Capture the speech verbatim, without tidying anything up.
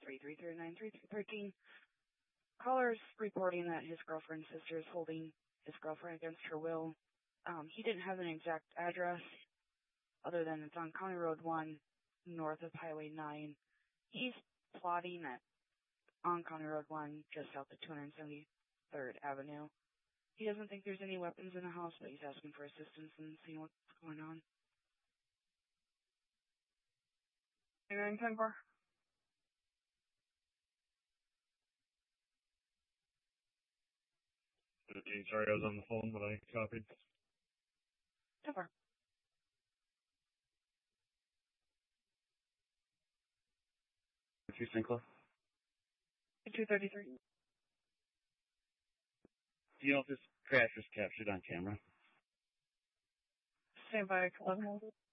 three three three nine three three one three. Caller's reporting that his girlfriend's sister is holding his girlfriend against her will. Um, he didn't have an exact address other than it's on County Road one, north of Highway nine. He's plotting at on County Road one, just south of two hundred seventy-third Avenue. He doesn't think there's any weapons in the house, but he's asking for assistance and seeing what's going on. nine ten four. Sorry, I was on the phone, but I copied. ten four. two Sinclair. two thirty-three. Do you know if this crash was captured on camera? Stand by. eleven.